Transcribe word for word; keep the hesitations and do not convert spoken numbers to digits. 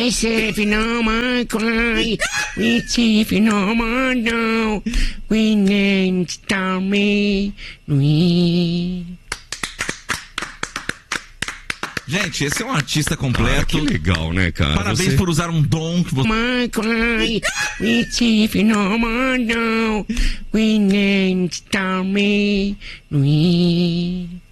As if you know my cry, it's if you know my now, we need to tell me, we. Gente, esse é um artista completo. Cara, que legal, né, cara? Parabéns você... por usar um dom que você... My cry, it's if you know my now, we need to tell me, we.